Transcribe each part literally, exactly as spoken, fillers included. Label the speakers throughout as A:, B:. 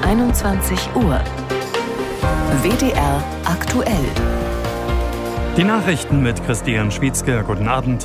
A: einundzwanzig Uhr. W D R aktuell.
B: Die Nachrichten mit Christian Schwietzke. Guten Abend.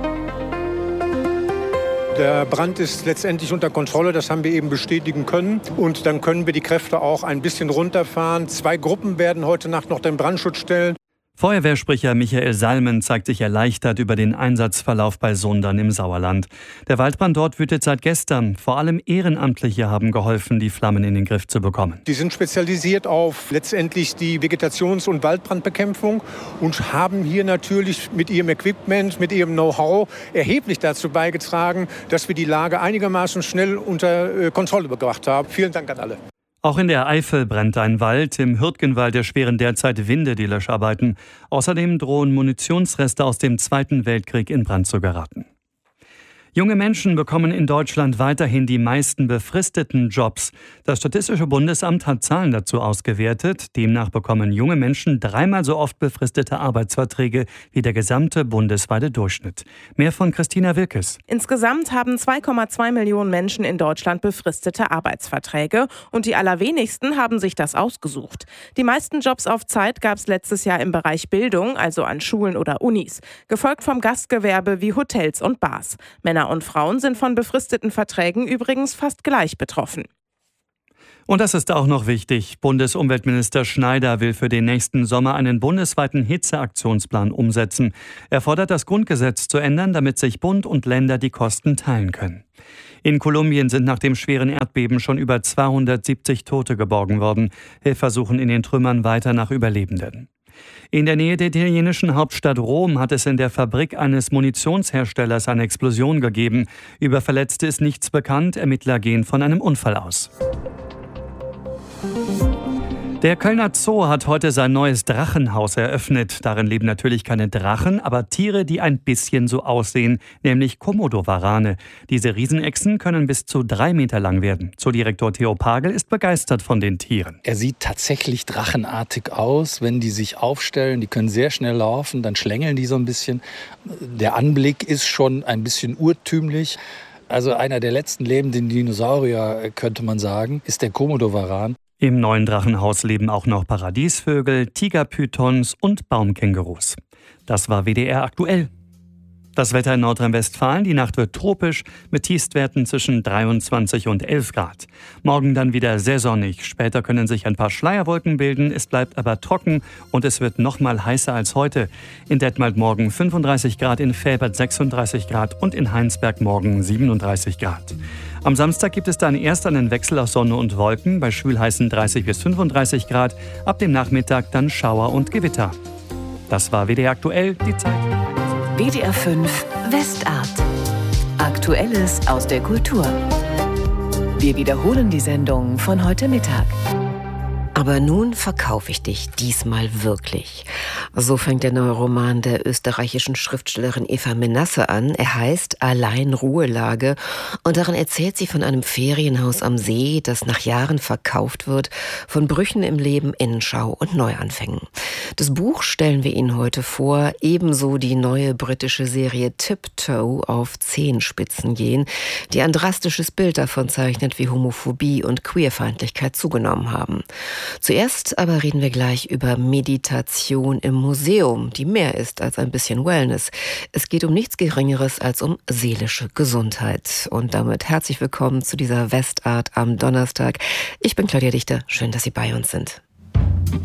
C: Der Brand ist letztendlich unter Kontrolle, das haben wir eben bestätigen können. Und dann können wir die Kräfte auch ein bisschen runterfahren. Zwei Gruppen werden heute Nacht noch den Brandschutz stellen.
B: Feuerwehrsprecher Michael Salmen zeigt sich erleichtert über den Einsatzverlauf bei Sundern im Sauerland. Der Waldbrand dort wütet seit gestern. Vor allem Ehrenamtliche haben geholfen, die Flammen in den Griff zu bekommen.
C: Die sind spezialisiert auf letztendlich die Vegetations- und Waldbrandbekämpfung und haben hier natürlich mit ihrem Equipment, mit ihrem Know-how erheblich dazu beigetragen, dass wir die Lage einigermaßen schnell unter Kontrolle gebracht haben. Vielen Dank an alle.
B: Auch in der Eifel brennt ein Wald. Im Hürtgenwald erschweren derzeit Winde die Löscharbeiten. Außerdem drohen Munitionsreste aus dem Zweiten Weltkrieg in Brand zu geraten. Junge Menschen bekommen in Deutschland weiterhin die meisten befristeten Jobs. Das Statistische Bundesamt hat Zahlen dazu ausgewertet. Demnach bekommen junge Menschen dreimal so oft befristete Arbeitsverträge wie der gesamte bundesweite Durchschnitt. Mehr von Christina Wilkes.
D: Insgesamt haben zwei Komma zwei Millionen Menschen in Deutschland befristete Arbeitsverträge und die allerwenigsten haben sich das ausgesucht. Die meisten Jobs auf Zeit gab es letztes Jahr im Bereich Bildung, also an Schulen oder Unis, gefolgt vom Gastgewerbe wie Hotels und Bars. Männer und Frauen sind von befristeten Verträgen übrigens fast gleich betroffen.
B: Und das ist auch noch wichtig. Bundesumweltminister Schneider will für den nächsten Sommer einen bundesweiten Hitzeaktionsplan umsetzen. Er fordert, das Grundgesetz zu ändern, damit sich Bund und Länder die Kosten teilen können. In Kolumbien sind nach dem schweren Erdbeben schon über zweihundertsiebzig Tote geborgen worden. Helfer suchen in den Trümmern weiter nach Überlebenden. In der Nähe der italienischen Hauptstadt Rom hat es in der Fabrik eines Munitionsherstellers eine Explosion gegeben. Über Verletzte ist nichts bekannt. Ermittler gehen von einem Unfall aus. Der Kölner Zoo hat heute sein neues Drachenhaus eröffnet. Darin leben natürlich keine Drachen, aber Tiere, die ein bisschen so aussehen, nämlich Komodowarane. Diese Riesenechsen können bis zu drei Meter lang werden. Zoodirektor Theo Pagel ist begeistert von den Tieren.
E: Er sieht tatsächlich drachenartig aus, wenn die sich aufstellen. Die können sehr schnell laufen, dann schlängeln die so ein bisschen. Der Anblick ist schon ein bisschen urtümlich. Also einer der letzten lebenden Dinosaurier, könnte man sagen, ist der Komodowaran.
B: Im neuen Drachenhaus leben auch noch Paradiesvögel, Tigerpythons und Baumkängurus. Das war W D R aktuell. Das Wetter in Nordrhein-Westfalen, die Nacht wird tropisch mit Tiefstwerten zwischen dreiundzwanzig und elf Grad. Morgen dann wieder sehr sonnig. Später können sich ein paar Schleierwolken bilden. Es bleibt aber trocken und es wird noch mal heißer als heute. In Detmold morgen fünfunddreißig Grad, in Velbert sechsunddreißig Grad und in Heinsberg morgen siebenunddreißig Grad. Am Samstag gibt es dann erst einen Wechsel aus Sonne und Wolken bei schwülheißen dreißig bis fünfunddreißig Grad. Ab dem Nachmittag dann Schauer und Gewitter. Das war W D R aktuell, die Zeit.
A: W D R fünf Westart. Aktuelles aus der Kultur. Wir wiederholen die Sendung von heute Mittag.
F: Aber nun verkaufe ich dich, diesmal wirklich. So fängt der neue Roman der österreichischen Schriftstellerin Eva Menasse an. Er heißt Allein Ruhelage und darin erzählt sie von einem Ferienhaus am See, das nach Jahren verkauft wird, von Brüchen im Leben, Innenschau und Neuanfängen. Das Buch stellen wir Ihnen heute vor, ebenso die neue britische Serie Tiptoe auf Zehenspitzen gehen, die ein drastisches Bild davon zeichnet, wie Homophobie und Queerfeindlichkeit zugenommen haben. Zuerst aber reden wir gleich über Meditation im Museum, die mehr ist als ein bisschen Wellness. Es geht um nichts Geringeres als um seelische Gesundheit. Und damit herzlich willkommen zu dieser Westart am Donnerstag. Ich bin Claudia Dichter. Schön, dass Sie bei uns sind.